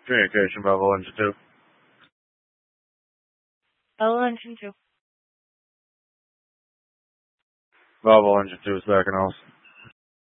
Communication Bravo Engine 2. Bravo Engine 2. Bravo Engine 2 is back in house.